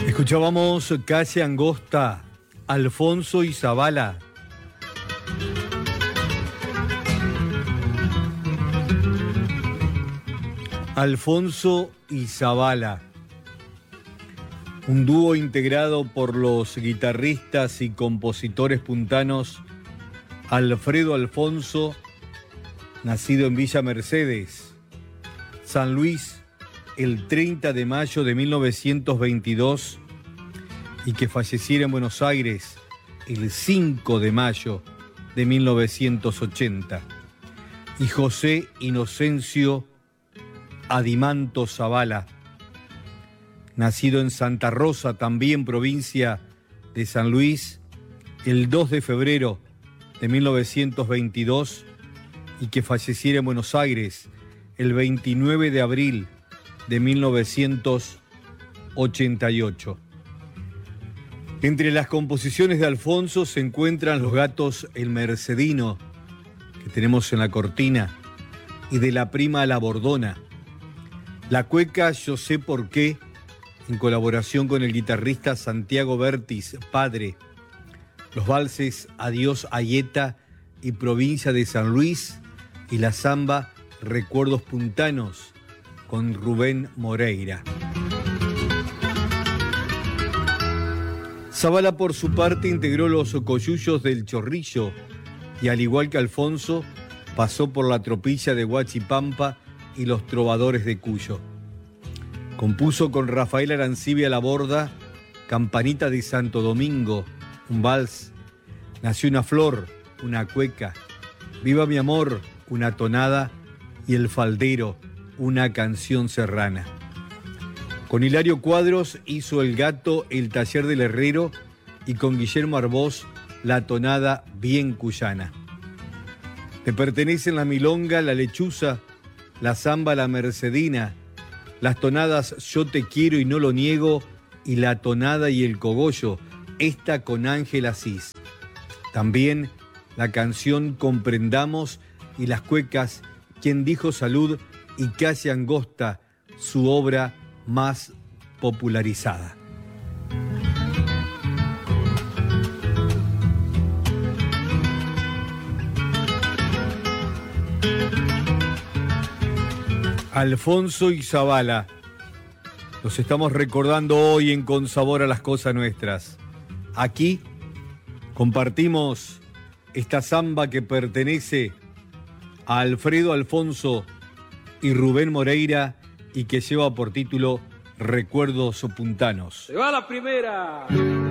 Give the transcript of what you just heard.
Escuchábamos Calle Angosta, Alfonso y Zabala. Alfonso y Zabala, un dúo integrado por los guitarristas y compositores puntanos Alfredo Alfonso, nacido en Villa Mercedes, San Luis, el 30 de mayo de 1922, y que falleciera en Buenos Aires el 5 de mayo de 1980, y José Inocencio Adimanto Zabala, nacido en Santa Rosa, también provincia de San Luis, el 2 de febrero de 1922, y que falleciera en Buenos Aires el 29 de abril de 1988. Entre las composiciones de Alfonso se encuentran Los Gatos El Mercedino, que tenemos en la cortina, y de La Prima La Bordona. La cueca Yo sé por qué, en colaboración con el guitarrista Santiago Bertis, padre. Los valses Adiós Ayeta y Provincia de San Luis, y la samba Recuerdos Puntanos, con Rubén Moreira. Zabala, por su parte, integró los Coyullos del Chorrillo y, al igual que Alfonso, pasó por la tropilla de Huachipampa y los Trovadores de Cuyo. Compuso con Rafael Arancibia La Borda Campanita de Santo Domingo, un vals, Nació una flor, una cueca, Viva mi amor, una tonada, y El Faldero, una canción serrana. Con Hilario Cuadros hizo El Gato, El Taller del Herrero, y con Guillermo Arbós la tonada Bien Cuyana. Le pertenecen la milonga, la lechuza, la zamba, la mercedina, las tonadas Yo te quiero y no lo niego, y la tonada y el cogollo, esta con Ángel Asís. También la canción Comprendamos y las cuecas Quien dijo salud y Calle Angosta, su obra más popularizada. Alfonso y Zabala, los estamos recordando hoy en Con Sabor a las Cosas Nuestras. Aquí compartimos esta samba que pertenece a Alfredo Alfonso y Rubén Moreira, y que lleva por título Recuerdos Puntanos. ¡Se va la primera!